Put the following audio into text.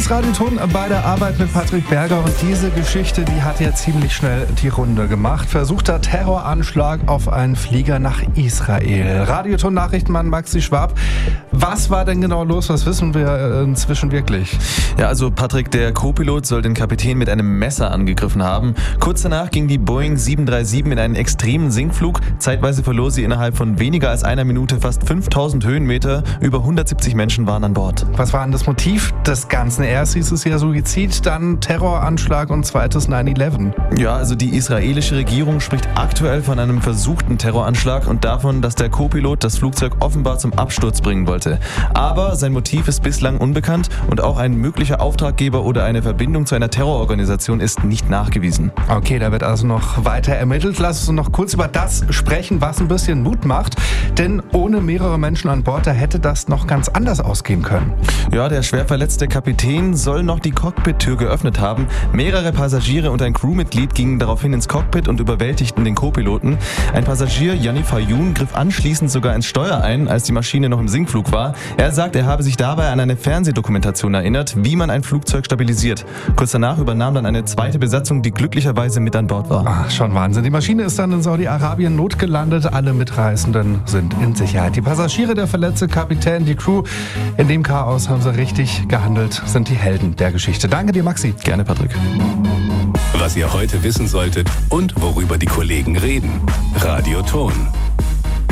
ist Radio Ton bei der Arbeit mit Patrick Berger und diese Geschichte, die hat ja ziemlich schnell die Runde gemacht. Versuchter Terroranschlag auf einen Flieger nach Israel. Radio Ton Nachrichtenmann Maxi Schwab. Was war denn genau los? Was wissen wir inzwischen wirklich? Ja, also Patrick, der Co-Pilot soll den Kapitän mit einem Messer angegriffen haben. Kurz danach ging die Boeing 737 in einen extremen Sinkflug. Zeitweise verlor sie innerhalb von weniger als einer Minute fast 5000 Höhenmeter. Über 170 Menschen waren an Bord. Was war denn das Motiv des Ganzen? Erst hieß es ja Suizid, dann Terroranschlag und zweites 9/11. Ja, also die israelische Regierung spricht aktuell von einem versuchten Terroranschlag und davon, dass der Co-Pilot das Flugzeug offenbar zum Absturz bringen wollte. Aber sein Motiv ist bislang unbekannt und auch ein möglicher Auftraggeber oder eine Verbindung zu einer Terrororganisation ist nicht nachgewiesen. Okay, da wird also noch weiter ermittelt. Lass uns noch kurz über das sprechen, was ein bisschen Mut macht. Denn ohne mehrere Menschen an Bord, da hätte das noch ganz anders ausgehen können. Ja, der schwer verletzte Kapitän soll noch die Cockpit-Tür geöffnet haben. Mehrere Passagiere und ein Crewmitglied gingen daraufhin ins Cockpit und überwältigten den Co-Piloten. Ein Passagier, Yanni Fayoun, griff anschließend sogar ins Steuer ein, als die Maschine noch im Sinkflug war. Er sagt, er habe sich dabei an eine Fernsehdokumentation erinnert, wie man ein Flugzeug stabilisiert. Kurz danach übernahm dann eine zweite Besatzung, die glücklicherweise mit an Bord war. Ach, schon Wahnsinn. Die Maschine ist dann in Saudi-Arabien notgelandet. Alle Mitreisenden sind in Sicherheit. Die Passagiere, der verletzte Kapitän, die Crew. In dem Chaos haben sie richtig gehandelt, sind die Helden der Geschichte. Danke dir, Maxi. Gerne, Patrick. Was ihr heute wissen solltet und worüber die Kollegen reden. Radio Ton.